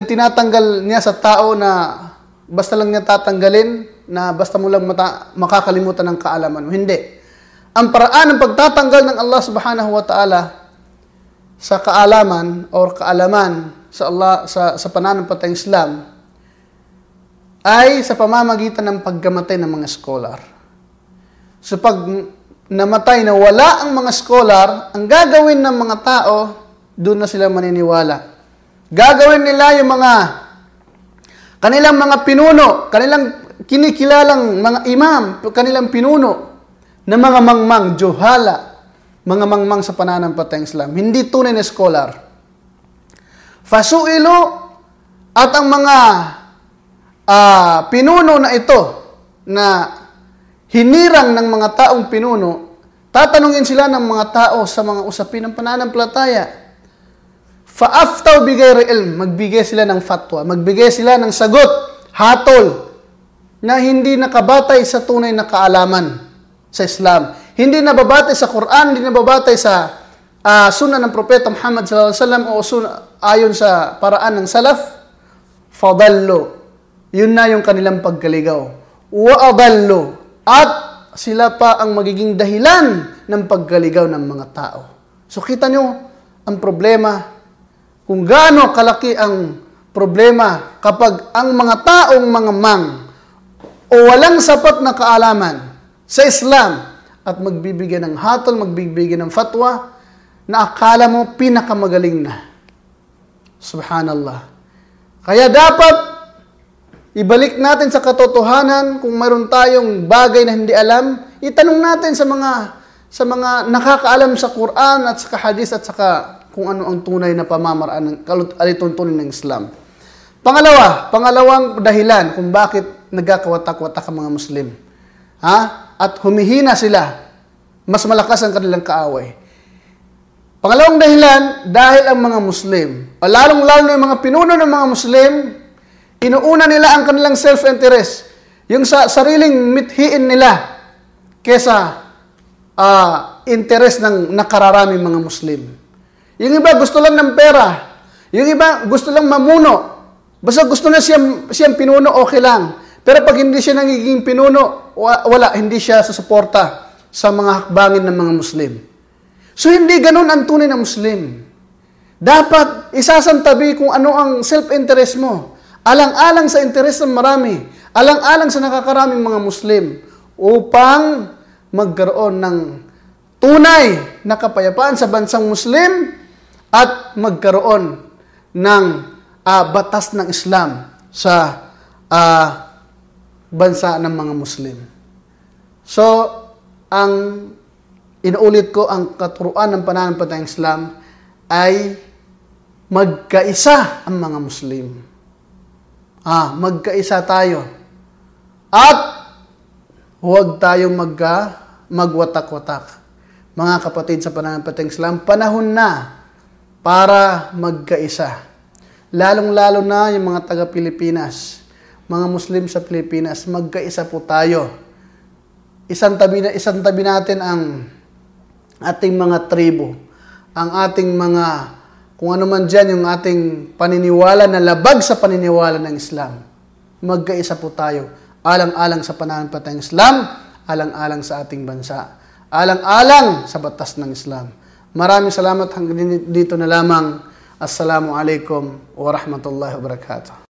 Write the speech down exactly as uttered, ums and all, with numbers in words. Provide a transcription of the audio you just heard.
tinatanggal niya sa tao na basta lang niya tatanggalin, na basta mo lang mata, makakalimutan ng kaalaman mo. Hindi. Ang paraan ng pagtatanggal ng Allah subhanahu wa ta'ala sa kaalaman or kaalaman sa Allah sa, sa pananampalatayang Islam ay sa pamamagitan ng paggamatay ng mga scholar. So pag namatay na wala ang mga scholar, ang gagawin ng mga tao, doon na sila maniniwala. Gagawin nila yung mga kanilang mga pinuno, kanilang kinikilalang mga imam, kanilang pinuno na mga mangmang, juhala, mga mangmang sa pananampalatayang Islam. Hindi tunay na scholar. Fasuilo at ang mga uh, pinuno na ito na hinirang ng mga taong pinuno, tatanungin sila ng mga tao sa mga usapin ng pananampalataya. Fa'aftaw bigay ilm, magbigay sila ng fatwa, magbigay sila ng sagot, hatol, na hindi nakabatay sa tunay na kaalaman sa Islam. Hindi nababatay sa Quran, hindi nababatay sa uh, sunnah ng Propeta Muhammad sallallahu alaihi wasallam o sunnah, ayon sa paraan ng salaf, fadallu. Yun na yung kanilang pagkaligaw. Wa adallu. At sila pa ang magiging dahilan ng pagkaligaw ng mga tao. So kita nyo ang problema, kung gaano kalaki ang problema kapag ang mga taong mga mang o walang sapat na kaalaman sa Islam at magbibigay ng hatol, magbibigay ng fatwa na akala mo pinakamagaling na. Subhanallah. Kaya dapat ibalik natin sa katotohanan, kung mayroon tayong bagay na hindi alam, itanong natin sa mga sa mga nakakaalam sa Quran at sa hadis at saka kung ano ang tunay na pamamaraan ng alituntunin ng Islam. Pangalawa, pangalawang dahilan kung bakit nagkakawatak-watak ang mga Muslim. Ha? At humihina sila. Mas malakas ang kanilang kaaway. Pangalawang dahilan, dahil ang mga Muslim, lalong-lalo na yung mga pinuno ng mga Muslim, inuuna nila ang kanilang self-interest. Yung sa sariling mithiin nila kesa uh, interest ng nakararaming mga Muslim. Yung iba gusto lang ng pera. Yung iba gusto lang mamuno. Basta gusto na siyang, siyang pinuno, okay lang. Pero pag hindi siya nagiging pinuno, wala, hindi siya susuporta sa mga hakbangin ng mga Muslim. So hindi ganun ang tunay na Muslim. Dapat isasantabi kung ano ang self-interest mo. Alang-alang sa interes ng marami. Alang-alang sa nakakaraming mga Muslim. Upang magkaroon ng tunay na kapayapaan sa bansang Muslim at magkaroon ng uh, batas ng Islam sa uh, bansa ng mga Muslim. So, ang inuulit ko, ang katuruan ng pananampalatayang Islam ay magkaisa ang mga Muslim. Ah, magkaisa tayo. At huwag tayong magka, magwatak-watak. Mga kapatid sa pananampalatayang Islam, panahon na para magkaisa. Lalong-lalo na yung mga taga-Pilipinas, mga Muslim sa Pilipinas, magkaisa po tayo. Isang tabi, na, isang tabi natin ang ating mga tribo, ang ating mga, kung ano man dyan, yung ating paniniwala na labag sa paniniwala ng Islam. Magkaisa po tayo. Alang-alang sa pananampalatayang Islam, alang-alang sa ating bansa. Alang-alang sa batas ng Islam. Maraming salamat hanggang dito na lamang. Assalamu alaikum wa rahmatullahi wa barakatuh.